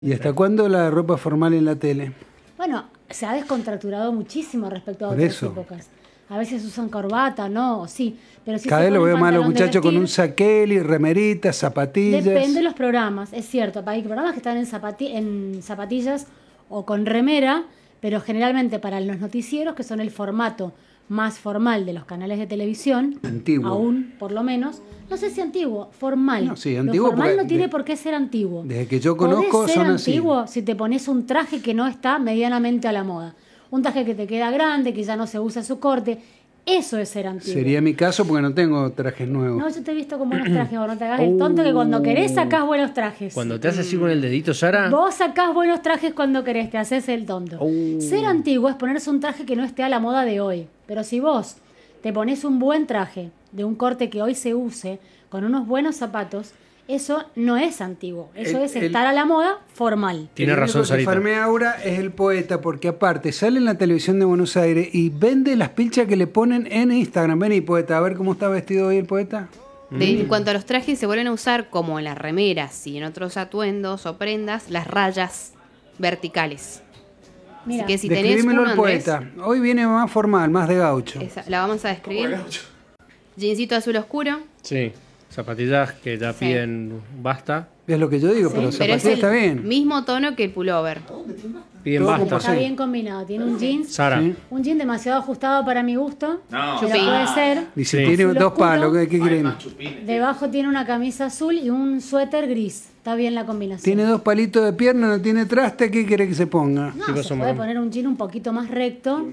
¿Y hasta cuándo la ropa formal en la tele? Bueno, se ha descontracturado muchísimo respecto a Por otras eso. épocas. A veces usan corbata, no, sí, pero si Cada se vez lo pone veo un más a los pantalón de muchachos con un vestir, saquel y remeritas, zapatillas. depende de los programas, es cierto. Hay programas que están en zapatillas o con remera, pero generalmente para los noticieros, que son el formato más formal de los canales de televisión, Antiguo. aún por lo menos, no sé si antiguo, formal. No, sí, Lo antiguo formal porque no tiene por qué ser antiguo. desde que yo conozco Podés ser son así. antiguo si te pones un traje que no está medianamente a la moda. Un traje que te queda grande, que ya no se usa su corte. Eso es ser antiguo. Sería mi caso porque no tengo trajes nuevos. No, yo te he visto con buenos trajes, vos no te hagas el tonto que cuando querés sacás buenos trajes. Cuando te haces así con el dedito, Sara. Vos sacás buenos trajes cuando querés, te haces el tonto. Ser antiguo es ponerse un traje que no esté a la moda de hoy. Pero si vos te pones un buen traje de un corte que hoy se use, con unos buenos zapatos, eso no es antiguo. Eso es estar a la moda formal. Tiene razón, Sarita. El único que farmea ahora es el poeta, porque aparte sale en la televisión de Buenos Aires y vende las pilchas que le ponen en Instagram. Vení, poeta, a ver cómo está vestido hoy el poeta. En cuanto a los trajes, se vuelven a usar, como en las remeras y en otros atuendos o prendas, las rayas verticales. Mira, Así que si tenés Describímelo uno, al Andrés, poeta. Hoy viene más formal, más de gaucho. la vamos a describir. Jeansito azul oscuro, Sí. Zapatillas que ya Sí. piden basta. Es lo que yo digo, Sí, pero pero es zapatilla el está bien. mismo tono que el pullover. Piden Todo basta. está bien combinado. Tiene un jeans, Sara. Sí. un jean demasiado ajustado para mi gusto. No. Pero Chupi. puede ser. Dice, Sí. tiene Azul dos oscuro. palos, ¿qué Hay creen? más chupines. Debajo tiene una camisa azul y un suéter gris. Está bien la combinación. Tiene dos palitos de pierna, no tiene traste, ¿qué quiere que se ponga? No, Chicos, se somos- puede poner un jean un poquito más recto.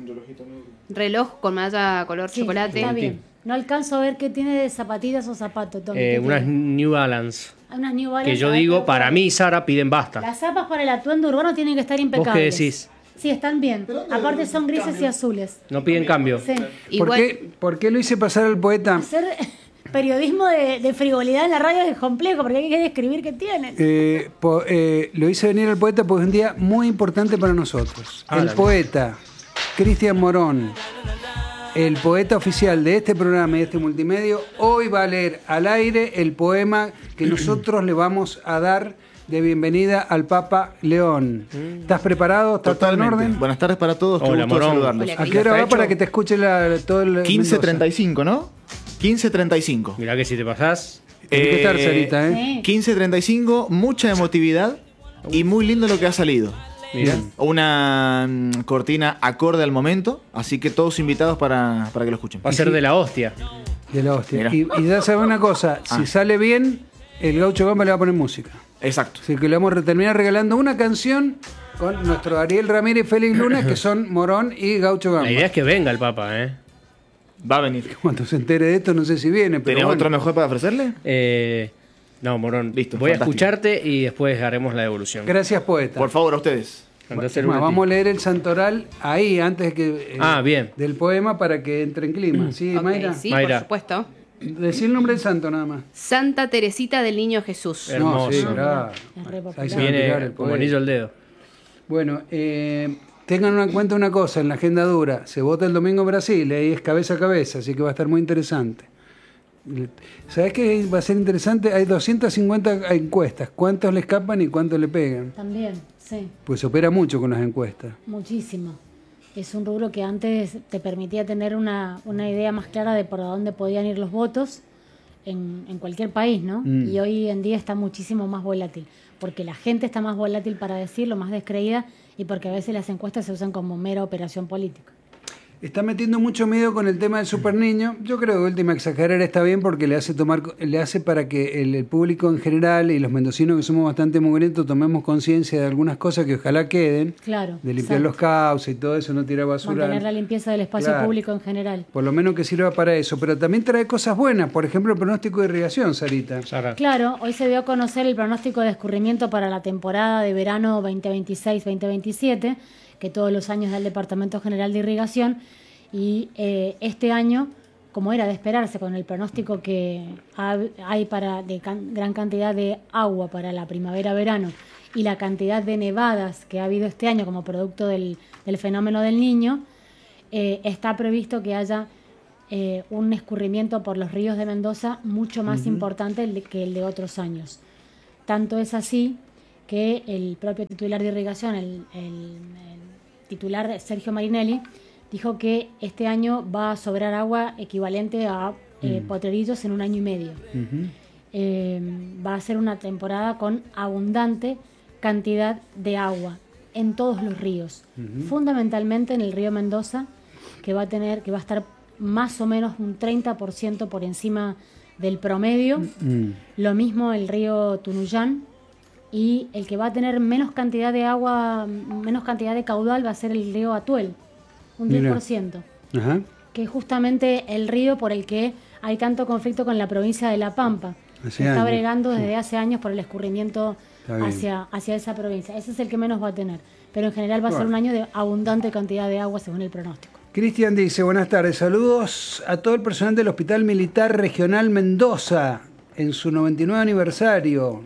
Reloj con malla color Sí, chocolate. está bien. No alcanzo a ver qué tiene de zapatillas o zapatos, Tommy. ¿Qué Unas tiene? New Balance. Hay unas New Balance. Que yo a ver, digo, pero- para mí, Sara, piden basta. Las zapas para el atuendo urbano tienen que estar ¿Vos impecables. qué decís? Sí, están bien. Aparte son grises y azules. No piden cambio. Sí. Igual, ¿Por qué lo hice pasar al poeta? Hacer periodismo de frivolidad en la radio es complejo porque hay que describir qué tienen. Lo hice venir al poeta porque es un día muy importante para nosotros. Ah, El la poeta, Cristian Morón, el poeta oficial de este programa y de este multimedio, hoy va a leer al aire el poema que nosotros le vamos a dar de bienvenida al Papa León. ¿Estás preparado? ¿Está todo en Totalmente. orden? Buenas tardes para todos. Qué Hola, gusto Morón. saludarlos. Hola. ¿A qué hora ¿Está va para hecho? que te escuche todo el 15:35, ¿no? 15:35. Mirá que si te pasás. Tiene que estar, Sarita, ¿eh? Sí. 15:35, mucha emotividad y muy lindo lo que ha salido. Mirá. Una cortina acorde al momento, así que todos invitados para que lo escuchen. Va a ser de la hostia. De la hostia. Mira. Y ya sabes una cosa, si sale bien, el Gaucho Gamba le va a poner música. Exacto. Así que le vamos a terminar regalando una canción con nuestro Ariel Ramírez y Félix Luna, que son Morón y Gaucho Gamba. La idea es que venga el Papa, ¿eh? Va a venir. Cuando se entere de esto, no sé si viene, pero ¿Tenés bueno. otro mejor para ofrecerle? No, Morón. Listo, Voy a fantástico. escucharte y después haremos la devolución. Gracias, poeta. Por favor, a ustedes. Cantás el Bueno, último. vamos a leer el santoral ahí, antes que Bien. del poema, para que entre en clima. ¿Sí, ok, Mayra? sí, Mayra. por supuesto. Decí el nombre del santo nada más. Santa Teresita del Niño Jesús. Hermoso. No, sí, mirá. Es re popular. Ahí se va a tirar Viene el como poeta. anillo al dedo. Bueno, tengan en cuenta una cosa, en la agenda dura, se vota el domingo en Brasil, ahí es cabeza a cabeza, así que va a estar muy interesante. ¿Sabes qué va a ser interesante? Hay 250 encuestas, ¿cuántos le escapan y cuántos le pegan? También, sí, Pues se opera mucho con las encuestas. muchísimo. Es un rubro que antes te permitía tener una idea más clara de por dónde podían ir los votos en cualquier país, ¿no? Y hoy en día está muchísimo más volátil, porque la gente está más volátil para decirlo, más descreída, y porque a veces las encuestas se usan como mera operación política. Está metiendo mucho miedo con el tema del super niño. Yo creo que última exagerar está bien porque le hace para que el público en general y los mendocinos que somos bastante mugrientos tomemos conciencia de algunas cosas que ojalá queden, Claro. de limpiar los cauces y todo eso, no tirar basura. Mantener la limpieza del espacio Claro. público en general. Por lo menos que sirva para eso, pero también trae cosas buenas, por ejemplo el pronóstico de irrigación, Sarita. Sara. Claro, hoy se dio a conocer el pronóstico de escurrimiento para la temporada de verano 2026-2027, que todos los años da el Departamento General de Irrigación, y este año, como era de esperarse con el pronóstico que hay para gran cantidad de agua para la primavera-verano y la cantidad de nevadas que ha habido este año como producto del fenómeno del Niño, está previsto que haya un escurrimiento por los ríos de Mendoza mucho más importante que el de otros años. Tanto es así que el propio titular de irrigación, el titular Sergio Marinelli, dijo que este año va a sobrar agua equivalente a Potrerillos en un año y medio. Va a ser una temporada con abundante cantidad de agua en todos los ríos, fundamentalmente en el río Mendoza, que va a estar más o menos un 30% por encima del promedio. Lo mismo el río Tunuyán, y el que va a tener menos cantidad de agua, menos cantidad de caudal, va a ser el río Atuel, un 10%. Ajá. Que es justamente el río por el que hay tanto conflicto con la provincia de La Pampa. Hace Está años, bregando sí. desde hace años por el escurrimiento hacia esa provincia. Ese es el que menos va a tener. Pero en general va a ser un año de abundante cantidad de agua según el pronóstico. Cristian dice, buenas tardes, saludos a todo el personal del Hospital Militar Regional Mendoza en su 99 aniversario,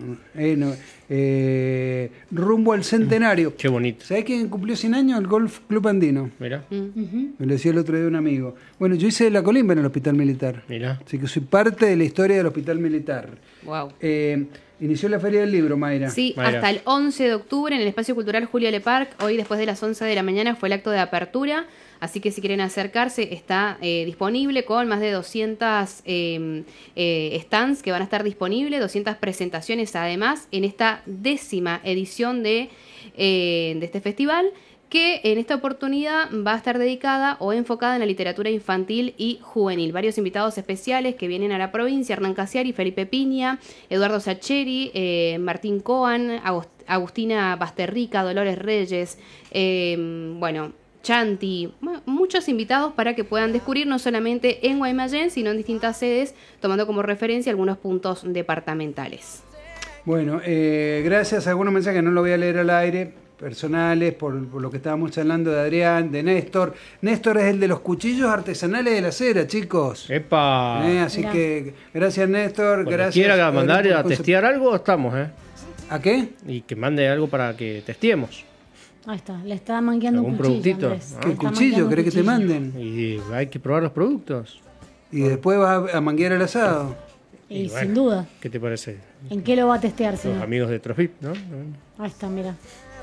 rumbo al centenario. Qué bonito. ¿Sabés quién cumplió 100 años? El Golf Club Andino. Mirá, Me lo decía el otro día un amigo. Bueno, yo hice la colimba en el Hospital Militar. mirá. Así que soy parte de la historia del Hospital Militar. Wow. Inició la Feria del Libro, Mayra. Sí, Mayra. hasta el 11 de octubre en el Espacio Cultural Julio Le Parc. Hoy, después de las 11 de la mañana, fue el acto de apertura. Así que si quieren acercarse, está disponible con más de 200 stands que van a estar disponibles, 200 presentaciones además en esta 10ª edición de este festival, que en esta oportunidad va a estar dedicada o enfocada en la literatura infantil y juvenil. Varios invitados especiales que vienen a la provincia: Hernán Casiari, Felipe Piña, Eduardo Sacheri, Martín Coan, Agustina Basterrica, Dolores Reyes, Chanti, muchos invitados para que puedan descubrir no solamente en Guaymallén, sino en distintas sedes, tomando como referencia algunos puntos departamentales. Bueno, gracias a algunos mensajes que no lo voy a leer al aire, personales, por lo que estábamos charlando de Adrián, de Néstor. Néstor es el de los cuchillos artesanales de la cera, chicos. ¡Epa! Así Mirá. que gracias, Néstor. Cuando Gracias. quiera mandar Adrián, a por testear algo, estamos, ¿A qué? Y que mande algo para que testeemos. Ahí está, le está mangueando un ¿Algún cuchillo, productito? Andrés. ¿Ah? Le ¿Qué está cuchillo mangueando un querés que te cuchillo. manden? Y hay que probar los productos. Y después vas a manguear el asado. Y bueno, sin duda. ¿Qué te parece? ¿En qué lo va a testear, Los señor? amigos de Trofip, ¿no? Ahí está, mira.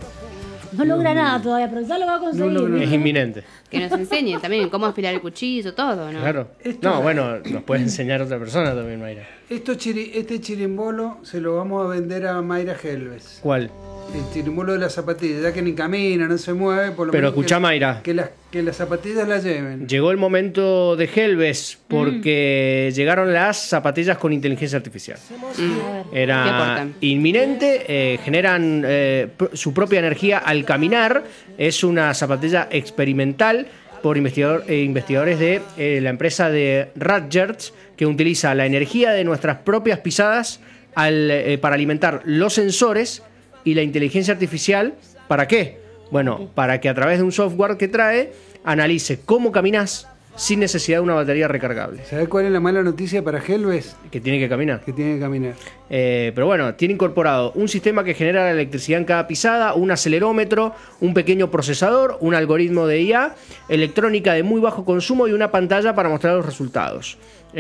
No logra nada todavía, pero ya lo va a conseguir. No logra ¿viste? Es inminente. Que nos enseñen también cómo afilar el cuchillo, todo, ¿no? Claro. Esto- No, bueno, nos puede enseñar otra persona también, Mayra. Este chirimbolo se lo vamos a vender a Mayra Helves. ¿Cuál? El chirimbolo de las zapatillas, ya que ni camina, no se mueve, por lo Pero menos escuchá, que, Mayra. que las zapatillas la lleven. Llegó el momento de Helves porque llegaron las zapatillas con inteligencia artificial. A ver. ¿Qué Era aportan? inminente, generan su propia energía al caminar. Es una zapatilla experimental por investigadores de la empresa de Rutgers, que utiliza la energía de nuestras propias pisadas para alimentar los sensores y la inteligencia artificial. ¿Para qué? Bueno, para que a través de un software que trae analice cómo caminas sin necesidad de una batería recargable. ¿Sabés cuál es la mala noticia para Helves? Que tiene que caminar. Que tiene que caminar. Pero bueno, tiene incorporado un sistema que genera la electricidad en cada pisada, un acelerómetro, un pequeño procesador, un algoritmo de IA, electrónica de muy bajo consumo y una pantalla para mostrar los resultados.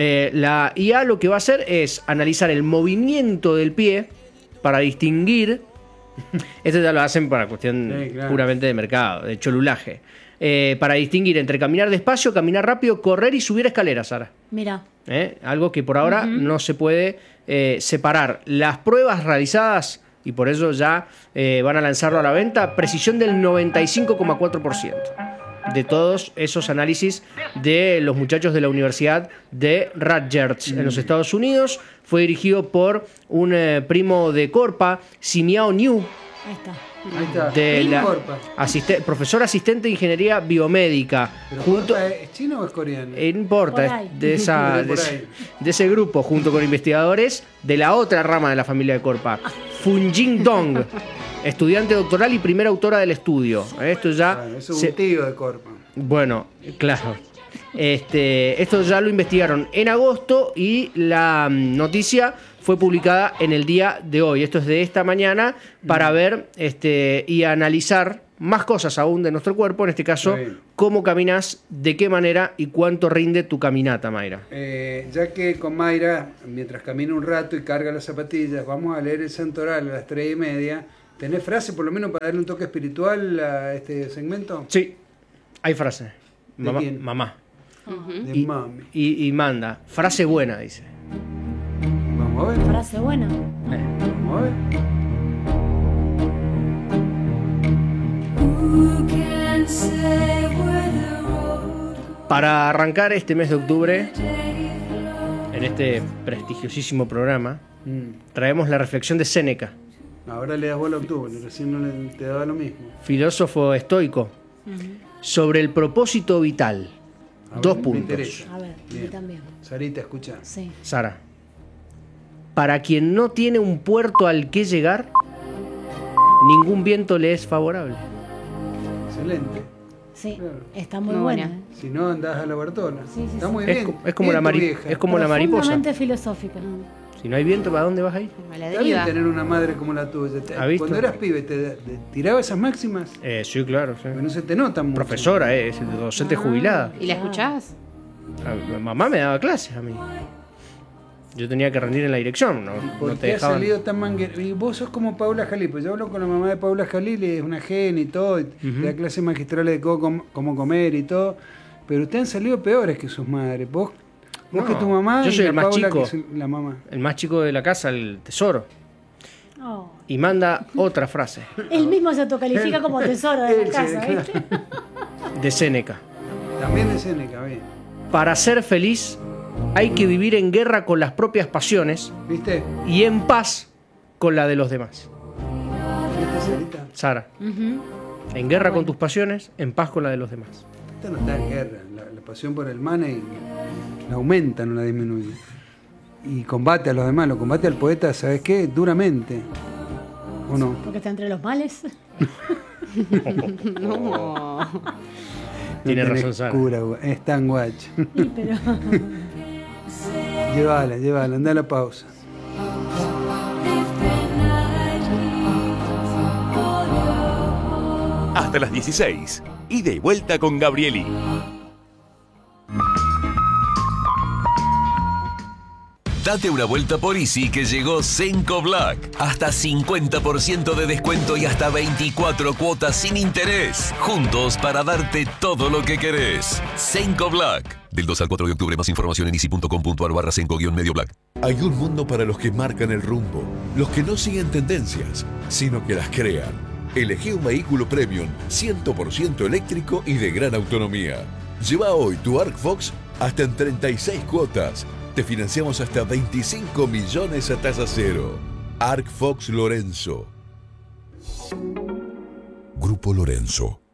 La IA lo que va a hacer es analizar el movimiento del pie para distinguir. Esto ya lo hacen para cuestión Sí, claro. puramente de mercado, de cholulaje. Para distinguir entre caminar despacio, caminar rápido, correr y subir escaleras, Sara. Mira, Algo que por ahora no se puede separar. Las pruebas realizadas, y por eso ya van a lanzarlo a la venta, precisión del 95,4% de todos esos análisis de los muchachos de la Universidad de Rutgers en los Estados Unidos. Fue dirigido por un primo de Corpa, Simiao Niu, ahí está. Ahí está. de la Corpa. profesor asistente de ingeniería biomédica. ¿Pero Junto, Corpa es chino o es coreano? no importa, Por es ahí. de, esa, Por de, ahí. ese, de ese grupo, junto con investigadores de la otra rama de la familia de Corpa, Funjin Dong, estudiante doctoral y primera autora del estudio. Esto ya Bueno, eso es un tío de Corpa. bueno, claro. Esto ya lo investigaron en agosto y la noticia fue publicada en el día de hoy. Esto es de esta mañana para ver y analizar más cosas aún de nuestro cuerpo, en este caso, Está bien. cómo caminas, de qué manera y cuánto rinde tu caminata, Mayra. Ya que con Mayra, mientras camina un rato y carga las zapatillas, vamos a leer el Santoral a las 3:30 ¿Tenés frase por lo menos para darle un toque espiritual a este segmento? Sí, hay frase. ¿De quién? Mamá. De mami. Y manda. Frase buena, dice. Vamos a ver. Frase buena. Vamos a ver. Para arrancar este mes de octubre, en este prestigiosísimo programa, traemos la reflexión de Séneca, Ahora le das bola a octubre, recién no te daba lo mismo. filósofo estoico, sobre el propósito vital. A ver, 2 me puntos. interesa. A ver, Bien. yo también. Sarita, escucha. Sí. Sara, para quien no tiene un puerto al que llegar, ningún viento le es favorable. Excelente. Sí, Claro. está muy Muy buena. buena. Si no, andás a la Bartola. Sí, sí, Está sí. muy Es bien. co- es como Bien la tu mari- vieja. es como la mariposa. Profundamente filosófica. Si no hay viento, ¿para dónde vas a ir? A la Está bien deriva. tener una madre como la tuya. ¿Ha visto? Cuando eras pibe, ¿te tiraba esas máximas? Sí, claro. Sí. Porque no se te notan mucho. Profesora, es docente jubilada. ¿Y la escuchás? Mamá me daba clases a mí. Yo tenía que rendir en la dirección, no ¿Por te qué has dejaban. salido tan manguero? Y vos sos como Paula Jalil, pues yo hablo con la mamá de Paula Jalil y es una genia y todo, y te da clases magistrales de cómo comer y todo, pero ustedes han salido peores que sus madres. Vos No, que tu mamá yo y soy la el más Paula chico. que es la mamá. El más chico de la casa, el tesoro. Oh. Y manda otra frase Él mismo se autocalifica como tesoro de Él, la sí, casa, claro. ¿viste? de Séneca. También de Séneca, bien. Para ser feliz hay que vivir en guerra con las propias pasiones ¿Viste? y en paz con la de los demás. ¿Viste, Sarita? Sara, Ujú. en guerra con tus pasiones, en paz con la de los demás. Esta no está en guerra. La pasión por el money la aumenta, no la disminuye. Y combate a los demás, lo combate al poeta, ¿sabes qué? Duramente. ¿O no? Porque está entre los males. No. Tiene tenés razón, Sara. cura, es tan guacho. Sí, pero Llévala, anda a la pausa. Hasta las 16. Ida y vuelta con Gabrieli. Date una vuelta por Easy que llegó Senco Black. Hasta 50% de descuento y hasta 24 cuotas sin interés. Juntos para darte todo lo que querés. Senco Black. Del 2 al 4 de octubre, más información en easy.com.ar/Senco-medio Black. Hay un mundo para los que marcan el rumbo, los que no siguen tendencias, sino que las crean. Elegí un vehículo premium 100% eléctrico y de gran autonomía. Lleva hoy tu Arc Fox hasta en 36 cuotas. Te financiamos hasta 25 millones a tasa cero. Arc Fox Lorenzo. Grupo Lorenzo.